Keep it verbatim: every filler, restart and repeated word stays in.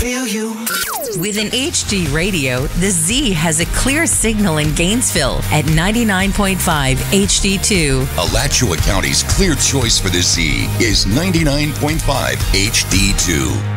feel you. With an H D radio, the Z has a clear signal in Gainesville at ninety-nine point five H D two. Alachua County's clear choice for the Z is ninety-nine point five H D two.